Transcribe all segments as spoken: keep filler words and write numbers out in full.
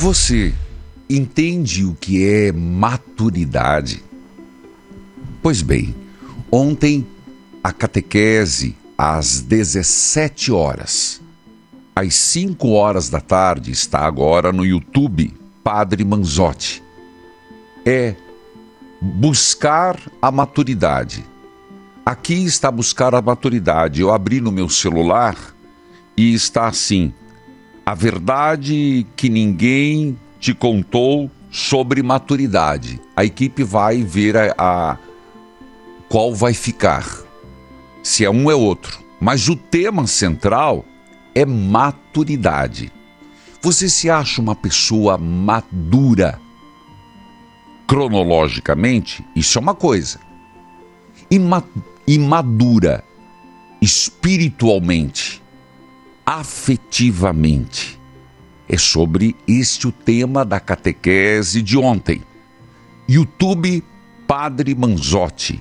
Você entende o que é maturidade? Pois bem, ontem a catequese às dezessete horas, às cinco horas da tarde, está agora no YouTube, Padre Manzotti. É buscar a maturidade. Aqui está buscar a maturidade. Eu abri no meu celular e está assim: a verdade que ninguém te contou sobre maturidade. A equipe vai ver a, a qual vai ficar, se é um é outro. Mas o tema central é maturidade. Você se acha uma pessoa madura? Cronologicamente, isso é uma coisa. Ima- imadura espiritualmente, afetivamente. É sobre este o tema da catequese de ontem. YouTube Padre Manzotti.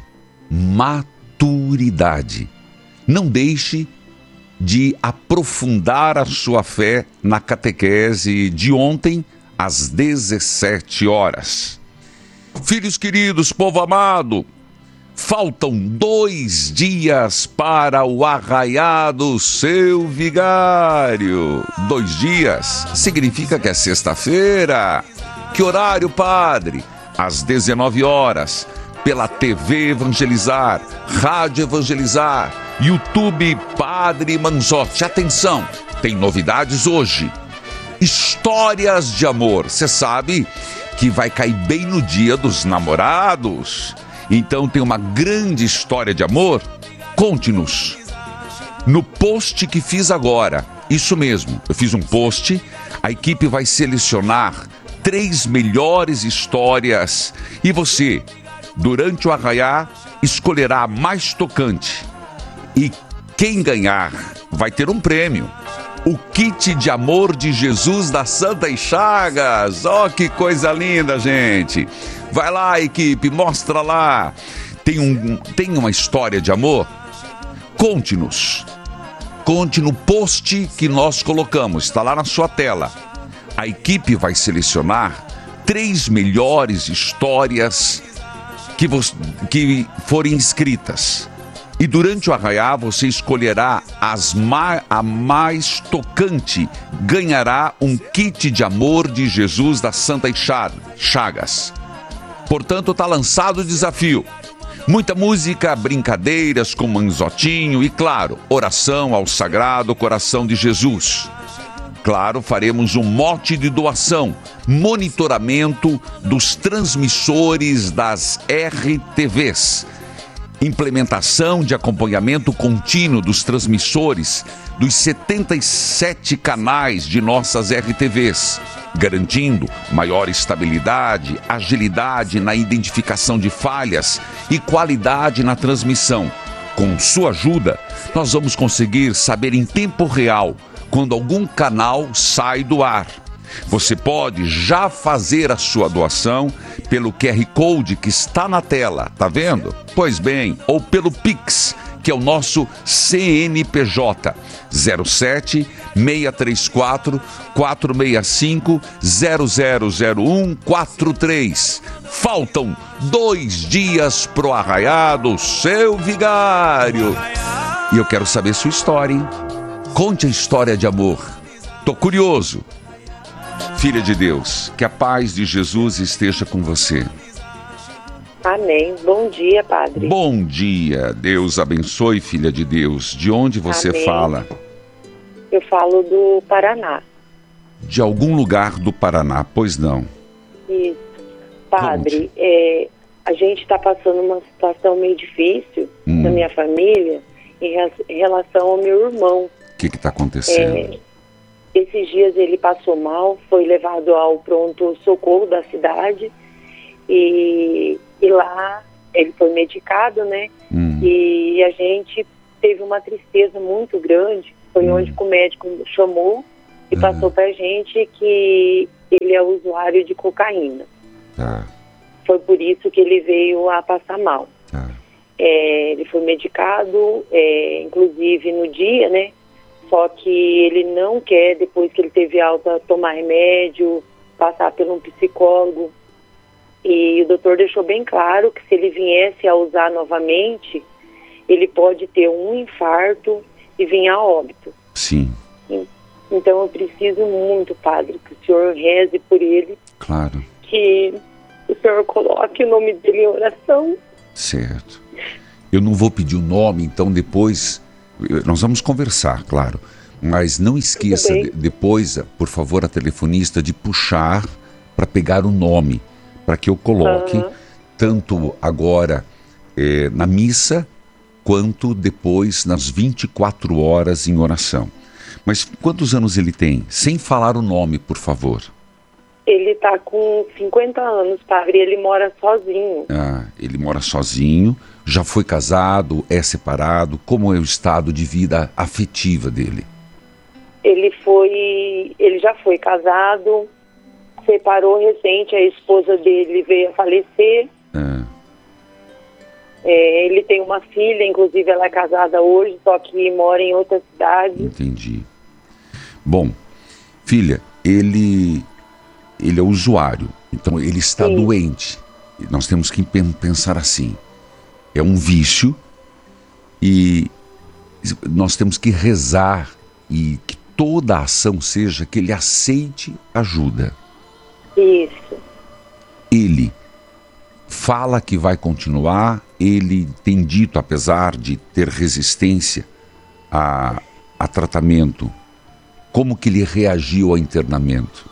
Maturidade. Não deixe de aprofundar a sua fé na catequese de ontem, às dezessete horas. Filhos queridos, povo amado, faltam dois dias para o arraiá do seu vigário. Dois dias significa que é sexta-feira. Que horário, padre? Às dezenove horas, pela T V Evangelizar, Rádio Evangelizar, YouTube Padre Manzotti. Atenção, tem novidades hoje. Histórias de amor. Você sabe que vai cair bem no dia dos namorados. Então tem uma grande história de amor. Conte-nos. No post que fiz agora, isso mesmo, eu fiz um post, a equipe vai selecionar três melhores histórias e você, durante o arraiá, escolherá a mais tocante. E quem ganhar vai ter um prêmio. O kit de amor de Jesus das Santas Chagas. Oh, que coisa linda, gente. Vai lá, equipe, mostra lá. Tem, um, tem uma história de amor? Conte-nos. Conte no post que nós colocamos. Está lá na sua tela. A equipe vai selecionar três melhores histórias que, vo- que forem escritas. E durante o arraiá você escolherá as ma- a mais tocante, ganhará um kit de amor de Jesus das Santas Chagas. Portanto, está lançado o desafio. Muita música, brincadeiras com Manzotinho e, claro, oração ao Sagrado Coração de Jesus. Claro, faremos um mote de doação, monitoramento dos transmissores das R T Vs. Implementação de acompanhamento contínuo dos transmissores dos setenta e sete canais de nossas R T Vs, garantindo maior estabilidade, agilidade na identificação de falhas e qualidade na transmissão. Com sua ajuda, nós vamos conseguir saber em tempo real quando algum canal sai do ar. Você pode já fazer a sua doação pelo Q R Code que está na tela, tá vendo? Pois bem, ou pelo Pix, que é o nosso C N P J, zero sete, seis três quatro, quatro seis cinco, zero zero zero um quatro três. Faltam dois dias pro arraiá do seu vigário. E eu quero saber sua história, hein? Conte a história de amor. Tô curioso. Filha de Deus, que a paz de Jesus esteja com você. Amém. Bom dia, padre. Bom dia. Deus abençoe, filha de Deus. De onde você Amém. fala? Eu falo do Paraná. De algum lugar do Paraná, pois não? Isso. Padre, é, a gente está passando uma situação meio difícil Hum. na minha família em, res- em relação ao meu irmão. O que está acontecendo? É, esses dias ele passou mal, foi levado ao pronto-socorro da cidade e, e lá ele foi medicado, né? Hum. E a gente teve uma tristeza muito grande. Foi Hum. onde que o médico chamou e Hum. passou pra gente que ele é usuário de cocaína. Tá, Foi por isso que ele veio a passar mal. tá. É, ele foi medicado, é, inclusive no dia, né? Só que ele não quer, depois que ele teve alta, tomar remédio, passar por um psicólogo. E o doutor deixou bem claro que se ele viesse a usar novamente, ele pode ter um infarto e vir a óbito. Sim. Então eu preciso muito, padre, que o senhor reze por ele. Claro. Que o senhor coloque o nome dele em oração. Certo. Eu não vou pedir o nome, então depois nós vamos conversar, claro. Mas não esqueça de, depois, por favor, a telefonista, de puxar para pegar o nome, para que eu coloque, uhum. tanto agora eh, na missa, quanto depois nas vinte e quatro horas em oração. Mas quantos anos ele tem? Sem falar o nome, por favor. Ele está com cinquenta anos, padre, ele mora sozinho. Ah, ele mora sozinho, já foi casado, é separado, como é o estado de vida afetiva dele? Ele foi, ele já foi casado, separou recente, a esposa dele veio a falecer. Ah. É, ele tem uma filha, inclusive ela é casada hoje, só que mora em outra cidade. Entendi. Bom, filha, ele, ele é usuário, então ele está Sim. doente. Nós temos que pensar assim, é um vício e nós temos que rezar e que toda a ação seja que ele aceite ajuda. Isso. Ele fala que vai continuar, ele tem dito, apesar de ter resistência a, a tratamento, como que ele reagiu ao internamento?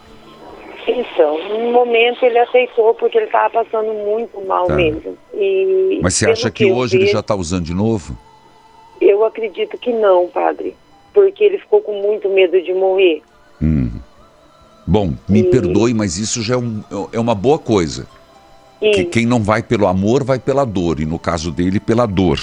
Então, no momento ele aceitou porque ele estava passando muito mal tá. mesmo. E Mas você acha que, que hoje vejo, ele já está usando de novo? Eu acredito que não, padre, porque ele ficou com muito medo de morrer. Hum. Bom, me e... perdoe, mas isso já é, um, é uma boa coisa. Que quem não vai pelo amor, vai pela dor. E no caso dele, pela dor.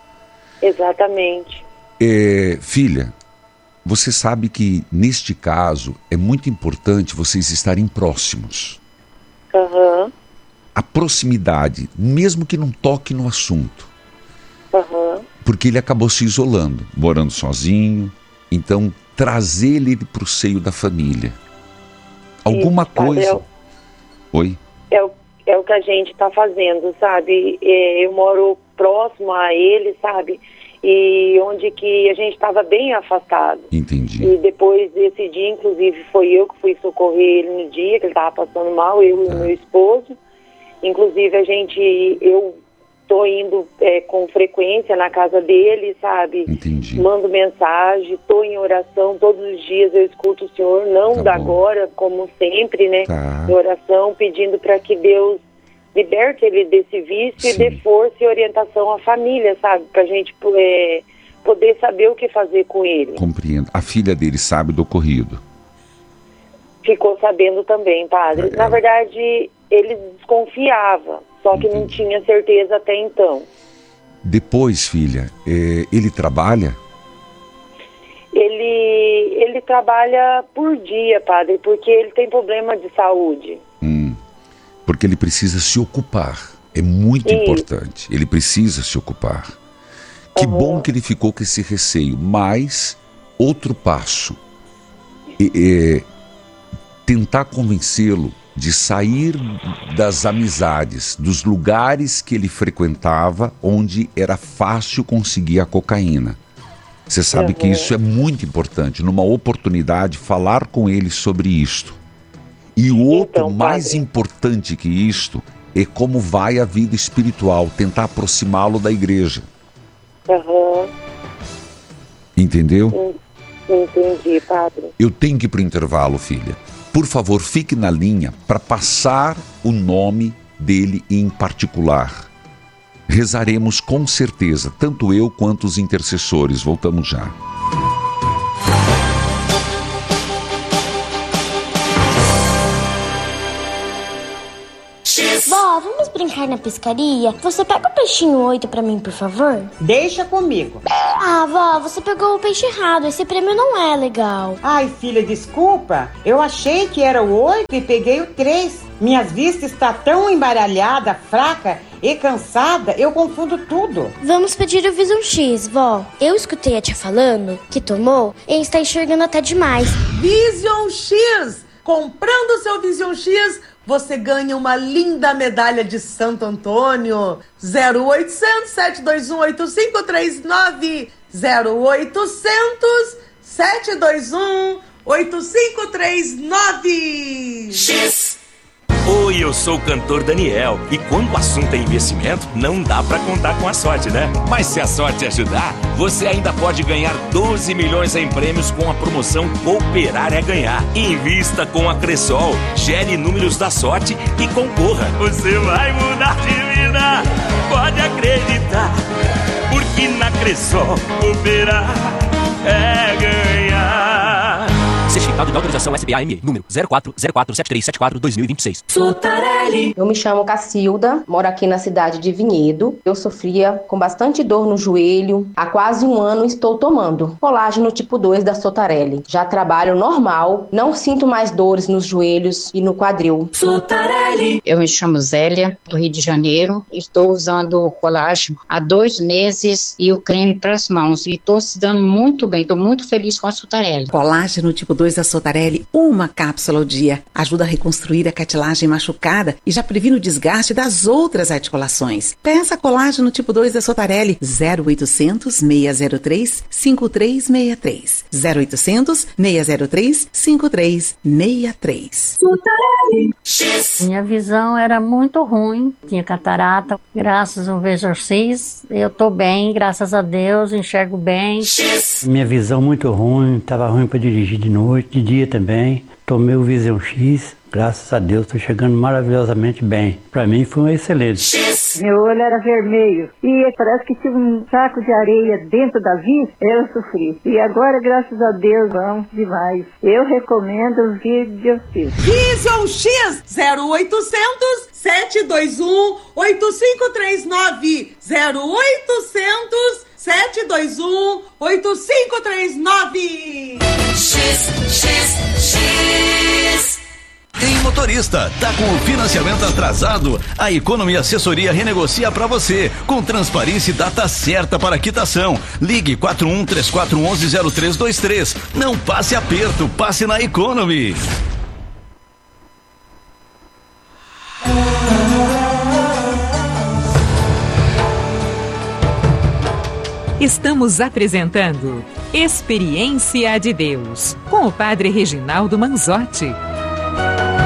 Exatamente. É, filha, você sabe que neste caso é muito importante vocês estarem próximos. Uhum. A proximidade, mesmo que não toque no assunto. Uhum. Porque ele acabou se isolando, morando sozinho. Então, trazer ele para o seio da família. Alguma Isso, coisa... É o... Oi? É o É o que a gente está fazendo, sabe? Eu moro próximo a ele, sabe? E onde que a gente estava bem afastado. Entendi. E depois desse dia, inclusive, foi eu que fui socorrer ele no dia que ele estava passando mal, eu tá. e o meu esposo. Inclusive, a gente, eu tô indo é, com frequência na casa dele, sabe? Entendi. Mando mensagem, tô em oração, todos os dias eu escuto o Senhor, não tá da bom. agora, como sempre, né? Tá. Em oração, pedindo para que Deus liberte ele desse vício Sim. e dê força e orientação à família, sabe? Pra gente é, poder saber o que fazer com ele. Compreendo. A filha dele sabe do ocorrido? Ficou sabendo também, padre. É, Na verdade, ele desconfiava, só que Entendi. não tinha certeza até então. Depois, filha, é, ele trabalha? Ele, ele trabalha por dia, padre, porque ele tem problema de saúde. Hum, porque ele precisa se ocupar. É muito Sim. importante. Ele precisa se ocupar. Que uhum. bom que ele ficou com esse receio. Mas, outro passo. É, é, tentar convencê-lo de sair das amizades, dos lugares que ele frequentava, onde era fácil conseguir a cocaína. Você sabe uhum. que isso é muito importante. Numa oportunidade, falar com ele sobre isto. E o outro, então, mais padre. importante que isto, é como vai a vida espiritual, tentar aproximá-lo da igreja. Uhum. Entendeu? Entendi, padre. Eu tenho que ir para o intervalo, filha. Por favor, fique na linha para passar o nome dele em particular. Rezaremos com certeza, tanto eu quanto os intercessores. Voltamos já. Vó, vamos brincar na pescaria? Você pega o peixinho oito pra mim, por favor? Deixa comigo. Ah, vó, você pegou o peixe errado. Esse prêmio não é legal. Ai, filha, desculpa. Eu achei que era o oito e peguei o três. Minhas vistas está tão embaralhada, fraca e cansada, eu confundo tudo. Vamos pedir o Vision X, vó. Eu escutei a tia falando que tomou e está enxergando até demais. Vision X! Comprando o seu Vision X, você ganha uma linda medalha de Santo Antônio. zero oitocentos, sete dois um, oito cinco três nove. zero oitocentos, sete dois um, oito cinco três nove. X. Oi, eu sou o cantor Daniel. E quando o assunto é investimento, não dá pra contar com a sorte, né? Mas se a sorte ajudar, você ainda pode ganhar doze milhões em prêmios com a promoção Cooperar é Ganhar. Invista com a Cressol, gere números da sorte e concorra. Você vai mudar de vida, pode acreditar. Porque na Cressol, cooperar é ganhar. Certificado de autorização S B A M E, número zero quatro zero quatro sete três sete quatro barra dois mil e vinte e seis. Sotarelli. Eu me chamo Cacilda, moro aqui na cidade de Vinhedo. Eu sofria com bastante dor no joelho. Há quase um ano estou tomando colágeno tipo dois da Sotarelli. Já trabalho normal, não sinto mais dores nos joelhos e no quadril. Sotarelli. Eu me chamo Zélia, do Rio de Janeiro. Estou usando o colágeno há dois meses e o creme para as mãos. E estou se dando muito bem, estou muito feliz com a Sotarelli. Colágeno tipo dois da Sotarelli, uma cápsula ao dia. Ajuda a reconstruir a cartilagem machucada e já previne o desgaste das outras articulações. Peça colágeno tipo dois da Sotarelli, zero oitocentos, seis zero três, cinco três seis três. zero oitocentos, seis zero três, cinco três seis três. Sotarelli. Minha visão era muito ruim, tinha catarata. Graças ao Vision X, eu tô bem, graças a Deus, enxergo bem. Minha visão muito ruim, estava ruim para dirigir de noite, de dia também. Tomei o Vision X, graças a Deus, estou chegando maravilhosamente bem. Para mim foi um excelente. Meu olho era vermelho e parece que tinha um saco de areia dentro da vista. Eu sofri. E agora, graças a Deus, vamos demais. Eu recomendo o Vision X. Vision X, zero oitocentos, sete dois um, oito cinco três nove. zero oitocentos, sete dois um, oito cinco três nove. X, X, X. Ei, motorista, tá com o financiamento atrasado? A Economy Assessoria renegocia para você, com transparência e data certa para quitação. Ligue quatro um três quatro um um zero três dois três. Não passe aperto, passe na Economy. Estamos apresentando Experiência de Deus, com o Padre Reginaldo Manzotti.